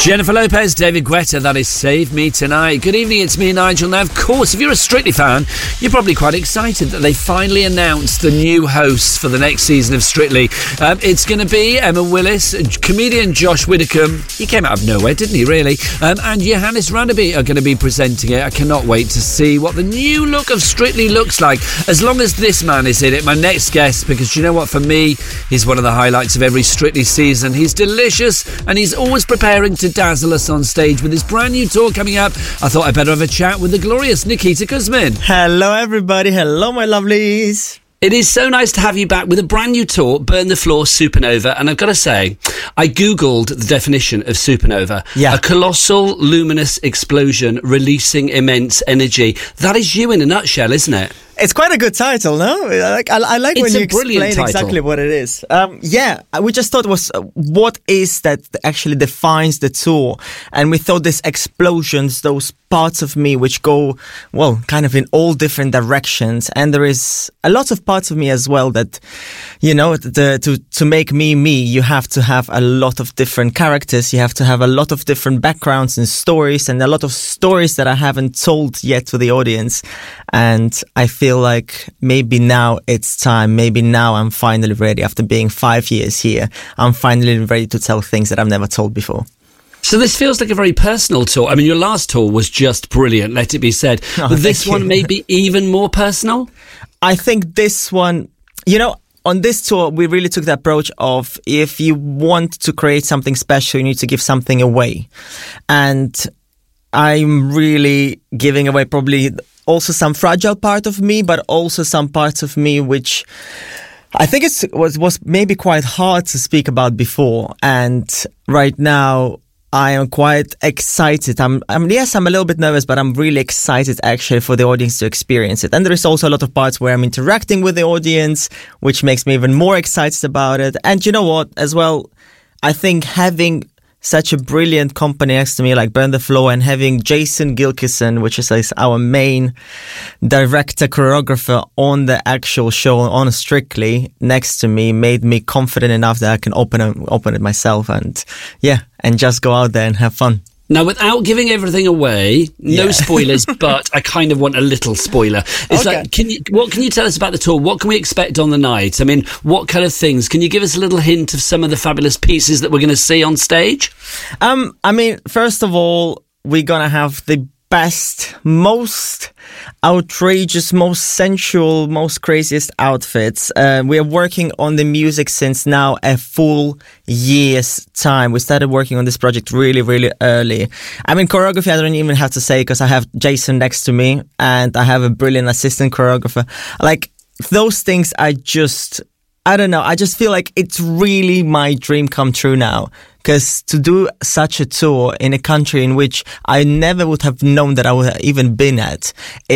Jennifer Lopez, David Guetta, that is Save Me Tonight. Good evening, it's me, Nigel. Now, of course, if you're a Strictly fan, you're probably quite excited that they finally announced the new hosts for the next season of Strictly. It's going to be Emma Willis, comedian Josh Widdicombe. He came out of nowhere, didn't he, really? And Johannes Radaby are going to be presenting it. I cannot wait to see what the new look of Strictly looks like. As long as this man is in it, my next guest, because you know what, for me, he's one of the highlights of every Strictly season. He's delicious, and he's always preparing to dazzle us on stage with his brand new tour coming up. I thought I'd better have a chat with the glorious Nikita Kuzmin. Hello everybody, hello my lovelies. It is so nice to have you back with a brand new tour, Burn the Floor Supernova. And I've got to say, I googled the definition of supernova. Yeah. A colossal luminous explosion releasing immense energy. That is you in a nutshell, isn't it? It's quite a good title, no? I like when you explain exactly what it is. We just thought it was what is that actually defines the tour. And we thought these explosions, those parts of me which go, well, kind of in all different directions. And there is a lot of parts of me as well that, you know, to make me, you have to have a lot of different characters. You have to have a lot of different backgrounds and stories, and a lot of stories that I haven't told yet to the audience. And I feel like maybe now it's time. Maybe now I'm finally ready. After being 5 years here, I'm finally ready to tell things that I've never told before. So this feels like a very personal tour. I mean, your last tour was just brilliant, let it be said. Oh, but this one may be even more personal? I think this one, you know, on this tour, we really took the approach of if you want to create something special, you need to give something away. And I'm really giving away probably also some fragile part of me, but also some parts of me which I think was maybe quite hard to speak about before. And right now I am quite excited. I'm a little bit nervous, but I'm really excited actually for the audience to experience it. And there is also a lot of parts where I'm interacting with the audience, which makes me even more excited about it. And you know what, as well, I think having such a brilliant company next to me like Burn the Floor, and having Jason Gilkison, which is our main director, choreographer on the actual show, on Strictly, next to me, made me confident enough that I can open it myself and just go out there and have fun. Now, without giving everything away, no spoilers, but I kind of want a little spoiler. It's okay. Like, what can you tell us about the tour? What can we expect on the night? I mean, what kind of things? Can you give us a little hint of some of the fabulous pieces that we're going to see on stage? I mean, first of all, we're going to have the best, most outrageous, most sensual, most craziest outfits. We are working on the music since now a full year's time. We started working on this project really, really early. I mean, choreography, I don't even have to say because I have Jason next to me and I have a brilliant assistant choreographer. Like, those things I don't know. I just feel like it's really my dream come true now. Because to do such a tour in a country in which I never would have known that I would have even been at,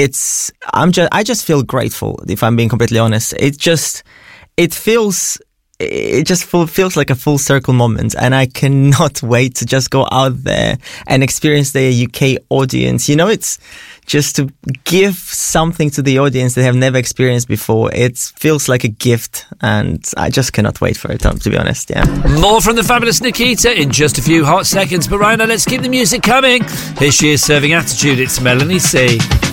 I just feel grateful, if I'm being completely honest. It just feels like a full circle moment, and I cannot wait to just go out there and experience the UK audience. You know, it's just to give something to the audience they have never experienced before. It feels like a gift, and I just cannot wait for it, to be honest. Yeah. More from the fabulous Nikita in just a few hot seconds. But right now, let's keep the music coming. Here she is serving attitude. It's Melanie C.